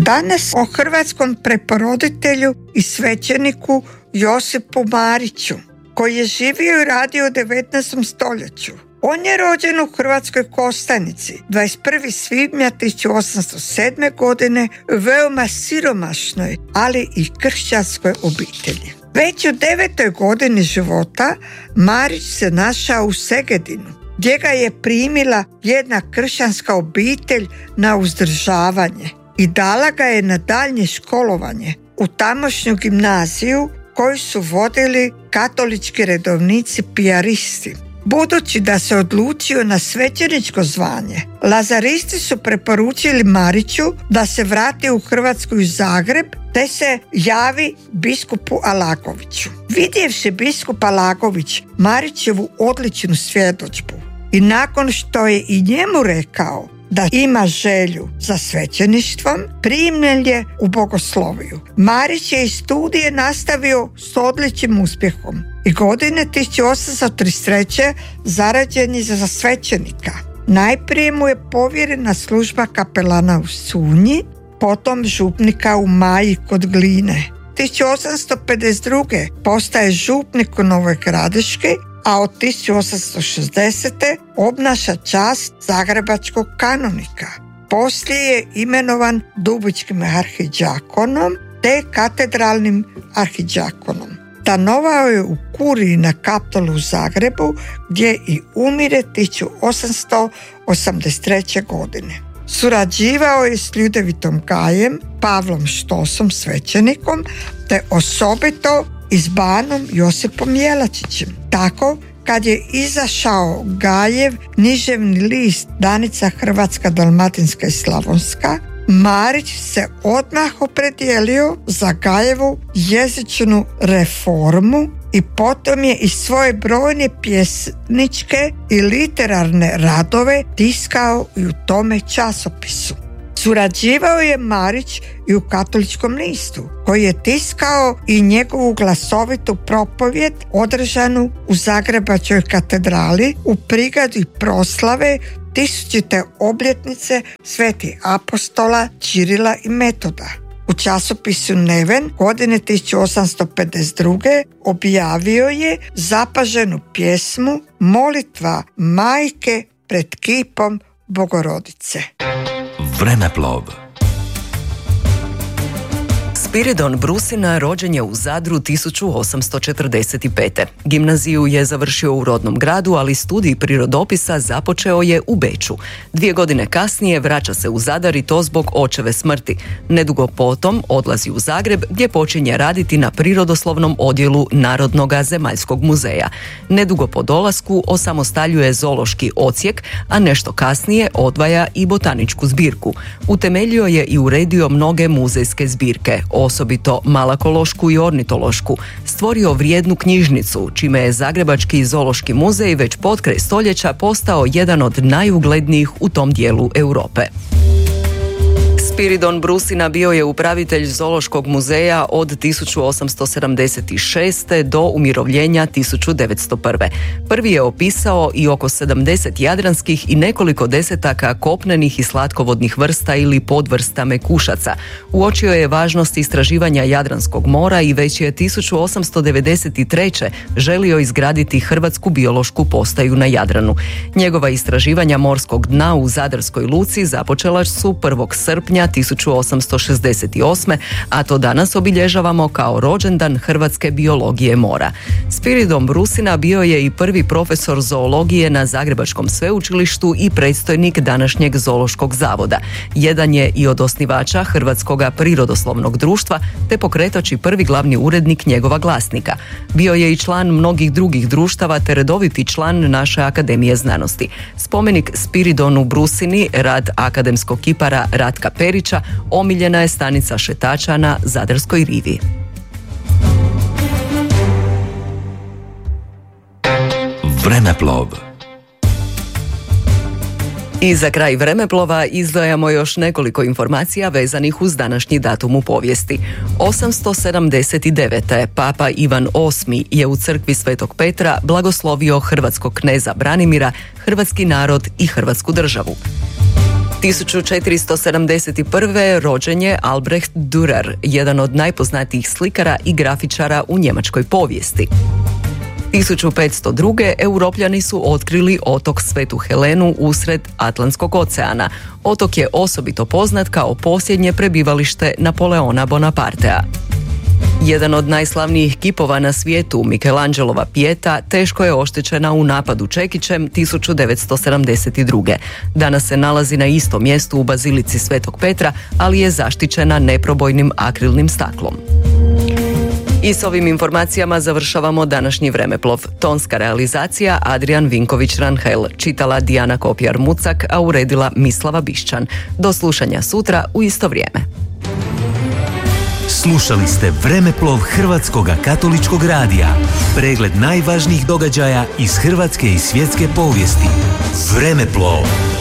Danas o hrvatskom preporoditelju i svećeniku Josipu Mariću, koji je živio i radio u 19. stoljeću. On je rođen u Hrvatskoj Kostajnici 21. svibnja 1807. godine u veoma siromašnoj, ali i kršćanskoj obitelji. Već u 9. godini života Marić se našao u Segedinu, gdje ga je primila jedna kršćanska obitelj na uzdržavanje i dala ga je na daljnje školovanje u tamošnju gimnaziju koju su vodili katolički redovnici pijaristi. Budući da se odlučio na svećeničko zvanje, lazaristi su preporučili Mariću da se vrati u Hrvatsku i Zagreb te se javi biskupu Alagoviću. Vidjevši biskup Alagović Marićevu odličnu svjedodžbu i nakon što je i njemu rekao da ima želju za svećeništvom, primljen je u bogosloviju. Marić je i studije nastavio s odličnim uspjehom i godine 1833. zarađen je za svećenika. Najprije mu je povjerena služba kapelana u Sunji, potom župnika u Maji kod Gline. 1852. postaje župnik u Novoj Gradiški, a od 1860. obnaša čast zagrebačkog kanonika. Poslije je imenovan dubičkim arhidjakonom te katedralnim arhidjakonom. Stanovao je u kuriji na Kaptolu u Zagrebu, gdje i umire 1883. godine. Surađivao je s Ljudevitom Gajem, Pavlom Štosom, svećenikom, te osobito i s banom Josipom Jelačićem. Tako, kad je izašao Gajev književni list Danica Hrvatska, Dalmatinska i Slavonska, Marić se odmah opredijelio za Gajevu jezičnu reformu i potom je i svoje brojne pjesničke i literarne radove tiskao i u tome časopisu. Surađivao je Marić i u Katoličkom listu, koji je tiskao i njegovu glasovitu propovjed održanu u Zagrebačkoj katedrali u prigodi proslave 1000. obljetnice svetih apostola Ćirila i Metoda. U časopisu Neven godine 1852. objavio je zapaženu pjesmu Molitva majke pred kipom Bogorodice. Vremeplov. Spiridon Brusina rođen je u Zadru 1845. Gimnaziju je završio u rodnom gradu, ali studij prirodopisa započeo je u Beču. 2 godine kasnije vraća se u Zadar i to zbog očeve smrti. Nedugo potom odlazi u Zagreb gdje počinje raditi na prirodoslovnom odjelu Narodnog zemaljskog muzeja. Nedugo po dolasku osamostaljuje zoološki odsjek, a nešto kasnije odvaja i botaničku zbirku. Utemeljio je i uredio mnoge muzejske zbirke, osobito malakološku i ornitološku, stvorio vrijednu knjižnicu, čime je Zagrebački zoološki muzej već potkraj stoljeća postao jedan od najuglednijih u tom dijelu Europe. Spiridon Brusina bio je upravitelj Zoološkog muzeja od 1876. do umirovljenja 1901. Prvi je opisao i oko 70 jadranskih i nekoliko desetaka kopnenih i slatkovodnih vrsta ili podvrsta mekušaca. Uočio je važnost istraživanja Jadranskog mora i već je 1893. želio izgraditi Hrvatsku biološku postaju na Jadranu. Njegova istraživanja morskog dna u Zadarskoj luci započela su 1. srpnja 1868. a to danas obilježavamo kao rođendan hrvatske biologije mora. Spiridon Brusina bio je i prvi profesor zoologije na Zagrebačkom sveučilištu i predstojnik današnjeg Zoološkog zavoda. Jedan je i od osnivača Hrvatskog prirodoslovnog društva, te pokretač i prvi glavni urednik njegova glasnika. Bio je i član mnogih drugih društava, te redoviti član naše Akademije znanosti. Spomenik Spiridonu Brusini, rad akademskog kipara Ratka Perića, omiljena je stanica šetača na Zadarskoj rivi. Vremeplov. I za kraj vremeplova izdvajamo još nekoliko informacija vezanih uz današnji datum u povijesti. 879. Papa Ivan VIII je u crkvi Svetog Petra blagoslovio hrvatskog kneza Branimira, hrvatski narod i Hrvatsku državu. 1471. rođen je Albrecht Dürer, jedan od najpoznatijih slikara i grafičara u njemačkoj povijesti. 1502. Europljani su otkrili otok Svetu Helenu usred Atlantskog oceana. Otok je osobito poznat kao posljednje prebivalište Napoleona Bonapartea. Jedan od najslavnijih kipova na svijetu, Michelangelova Pieta, teško je oštećena u napadu čekićem 1972. Danas se nalazi na istom mjestu u Bazilici Svetog Petra, ali je zaštićena neprobojnim akrilnim staklom. I s ovim informacijama završavamo današnji Vremeplov. Tonska realizacija Adrian Vinković-Ranhel, čitala Dijana Kopjar-Mucak, a uredila Mislava Bišćan. Do slušanja sutra u isto vrijeme. Slušali ste Vremeplov Hrvatskoga katoličkog radija. Pregled najvažnijih događaja iz hrvatske i svjetske povijesti. Vremeplov.